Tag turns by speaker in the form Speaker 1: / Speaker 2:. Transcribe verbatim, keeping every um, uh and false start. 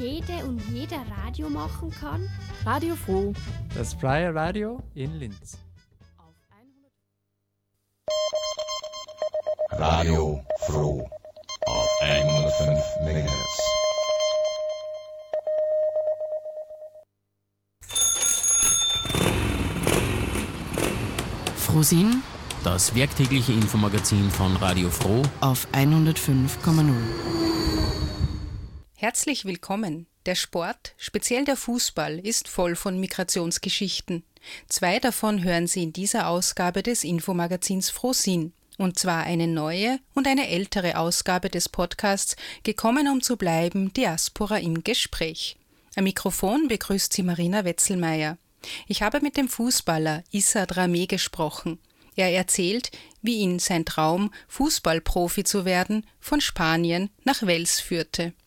Speaker 1: jede und jeder Radio machen kann?
Speaker 2: Radio Froh,
Speaker 3: das freie Radio in Linz.
Speaker 4: Radio Froh auf hundertfünf Megahertz.
Speaker 5: Frohsinn, das werktägliche Infomagazin von Radio Froh auf hundertfünf Komma null.
Speaker 6: Herzlich willkommen. Der Sport, speziell der Fußball, ist voll von Migrationsgeschichten. Zwei davon hören Sie in dieser Ausgabe des Infomagazins Frohsinn. Und zwar eine neue und eine ältere Ausgabe des Podcasts Gekommen um zu bleiben, Diaspora im Gespräch. Am Mikrofon begrüßt Sie Marina Wetzelmeier. Ich habe mit dem Fußballer Issa Dramé gesprochen. Er erzählt, wie ihn sein Traum, Fußballprofi zu werden, von Spanien nach Wels führte.